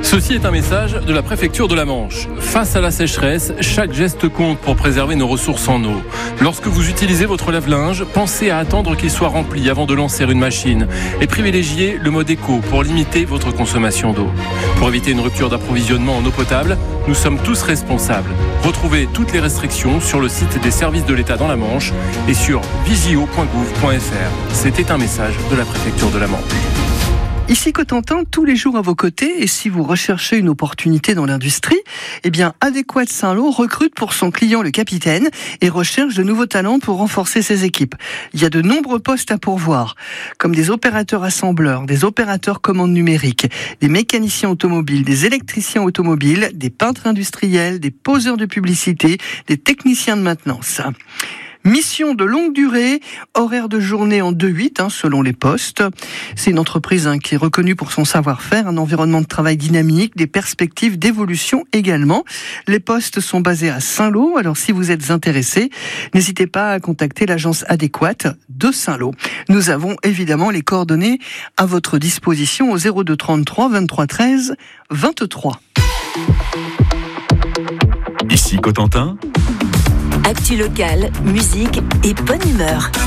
Ceci est un message de la préfecture de la Manche. Face à la sécheresse, chaque geste compte pour préserver nos ressources en eau. Lorsque vous utilisez votre lave-linge, pensez à attendre qu'il soit rempli avant de lancer une machine et privilégiez le mode éco pour limiter votre consommation d'eau. Pour éviter une rupture d'approvisionnement en eau potable, nous sommes tous responsables. Retrouvez toutes les restrictions sur le site des services de l'État dans la Manche et sur visio.gouv.fr. C'était un message de la préfecture de la Manche. Ici Cotentin, tous les jours à vos côtés, et si vous recherchez une opportunité dans l'industrie, eh bien Adéquat Saint-Lô recrute pour son client le capitaine et recherche de nouveaux talents pour renforcer ses équipes. Il y a de nombreux postes à pourvoir, comme des opérateurs assembleurs, des opérateurs commandes numériques, des mécaniciens automobiles, des électriciens automobiles, des peintres industriels, des poseurs de publicité, des techniciens de maintenance. Mission de longue durée, horaire de journée en 2-8 selon les postes. C'est une entreprise qui est reconnue pour son savoir-faire, un environnement de travail dynamique, des perspectives d'évolution également. Les postes sont basés à Saint-Lô, alors si vous êtes intéressé, n'hésitez pas à contacter l'agence adéquate de Saint-Lô. Nous avons évidemment les coordonnées à votre disposition au 02 33 23 13 23. Ici Cotentin. Actu locale, musique et bonne humeur.